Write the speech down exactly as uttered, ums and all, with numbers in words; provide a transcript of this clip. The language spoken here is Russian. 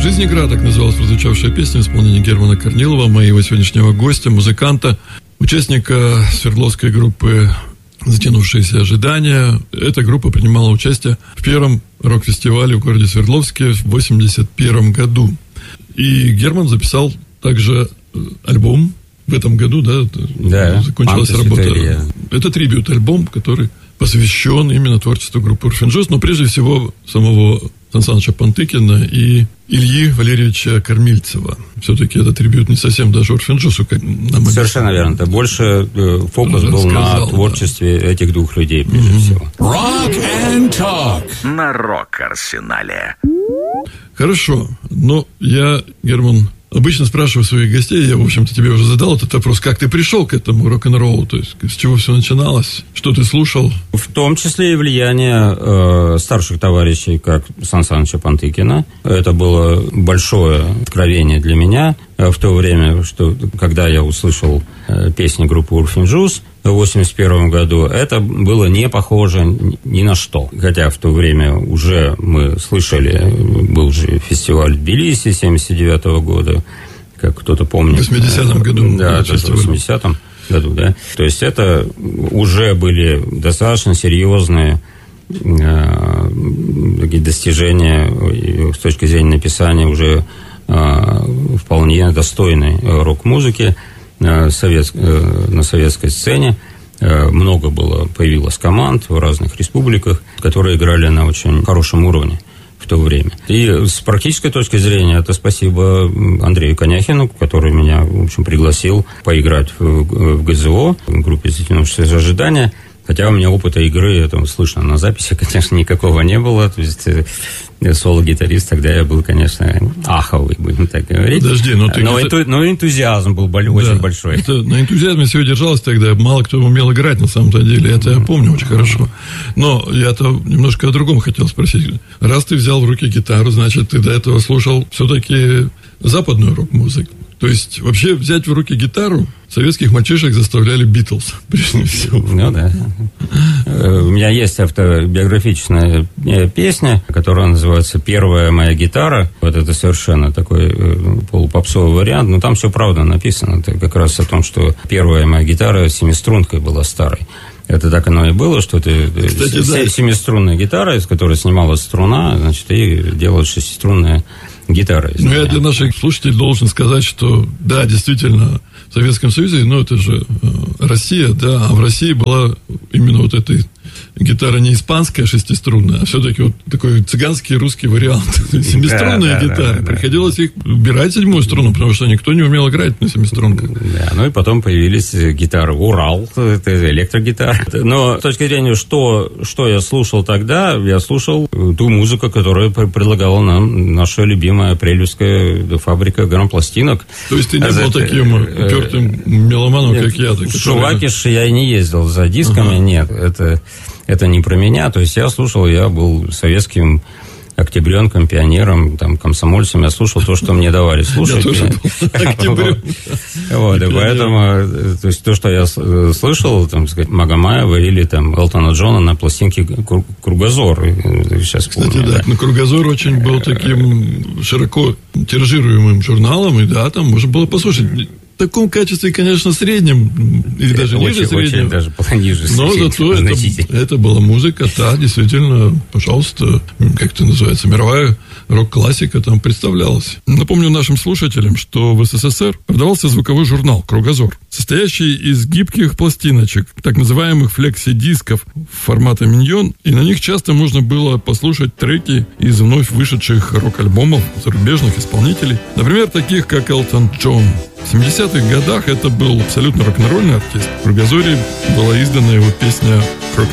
«Жизнь игра» — так называлась прозвучавшая песня в исполнении Германа Корнилова, моего сегодняшнего гостя, музыканта, участника Свердловской группы «Затянувшиеся ожидания». Эта группа принимала участие в первом рок-фестивале в городе Свердловске в восемьдесят первом году. И Герман записал также альбом в этом году, да, да, закончилась работа. Это трибьют-альбом, который посвящен именно творчеству группы «Урфин Джюс», но прежде всего самого Сан Саныча Пантыкина и Ильи Валерьевича Кормильцева. Все-таки это трибьют не совсем даже «Урфин Джюсу», как нам совершенно верно. Это больше э, фокус был на творчестве, да, этих двух людей, прежде mm-hmm. всего. Rock and Talk на Рок-Арсенале. Хорошо, но я, Герман, обычно спрашиваю своих гостей, я, в общем-то, тебе уже задал этот вопрос, как ты пришел к этому рок-н-роллу, то есть с чего все начиналось, что ты слушал? В том числе и влияние э, старших товарищей, как Сан Саныча Пантыкина. Это было большое откровение для меня э, в то время, что, когда я услышал э, песни группы «Урфин Джюс» в восемьдесят первом году, это было не похоже ни на что. Хотя в то время уже мы слышали, был же фестиваль в Тбилиси семьдесят девятого года, как кто-то помнит. В восьмидесятом году. Да, в восьмидесятом году, да. То есть это уже были достаточно серьезные э, такие достижения с точки зрения написания уже э, вполне достойной рок-музыки э, совет, э, на советской сцене. Э, много было, появилось команд в разных республиках, которые играли на очень хорошем уровне в то время. И с практической точки зрения это спасибо Андрею Коняхину, который меня, в общем, пригласил поиграть в, в ГЗО, в группе «Затянувшиеся ожидания». Хотя у меня опыта игры, это слышно на записи, конечно, никакого не было. То есть соло-гитарист тогда я был, конечно, аховый, будем так говорить. Подожди, но ты... Но, энту... но энтузиазм был боль... да, очень большой. Это, на энтузиазме все держалось тогда. Мало кто умел играть на самом-то деле. Это я помню очень хорошо. Но я-то немножко о другом хотел спросить. Раз ты взял в руки гитару, значит, ты до этого слушал все-таки западную рок-музыку. То есть, вообще, взять в руки гитару советских мальчишек заставляли Битлз, прежде всего. Ну, да. У меня есть автобиографичная песня, которая называется «Первая моя гитара». Вот это совершенно такой полупопсовый вариант, но там все правда написано. Это как раз о том, что первая моя гитара семистрункой была старой. Это так оно и было, что это Кстати, с- да. семиструнная гитара, из которой снималась струна, значит, и делают шестиструнная гитара. Ну, я для наших слушателей должен сказать, что, да, действительно, в Советском Союзе, ну, это же э, Россия, да, а в России была именно вот эта гитара не испанская шестиструнная, а все-таки вот такой цыганский русский вариант. Семиструнные да, гитары. Да, да, Приходилось да. их убирать седьмую струну, потому что никто не умел играть на семиструнках. Да, ну и потом появились гитары Урал, это электрогитара. Но с точки зрения, что, что я слушал тогда, я слушал ту музыку, которую предлагала нам наша любимая апрелевская фабрика грампластинок. То есть ты не был таким упертым меломаном, как я? В Шувакиш я и не ездил за дисками, нет, это... Это не про меня, то есть я слушал, я был советским октябренком, пионером, там, комсомольцем, я слушал то, что мне давали слушать. Я тоже был октябрем. Вот, и поэтому, то есть то, что я слышал, там, сказать, Магомаева или там Элтона Джона на пластинке «Кругозор». Сейчас Кстати, помню, да, да. но «Кругозор» очень был таким широко тиражируемым журналом, и да, там можно было послушать. В таком качестве, конечно, среднем, или даже очень, ниже среднего. Очень даже пониже но зато это, это была музыка, та, действительно, пожалуйста, как это называется, мировая рок-классика там представлялась. Напомню нашим слушателям, что в СССР продавался звуковой журнал «Кругозор», состоящий из гибких пластиночек, так называемых флекси-дисков формата миньон, и на них часто можно было послушать треки из вновь вышедших рок-альбомов зарубежных исполнителей, например, таких как Элтон Джон. В семидесятых годах это был абсолютно рок-н-ролльный артист. В «Кругозоре» была издана его песня «Крок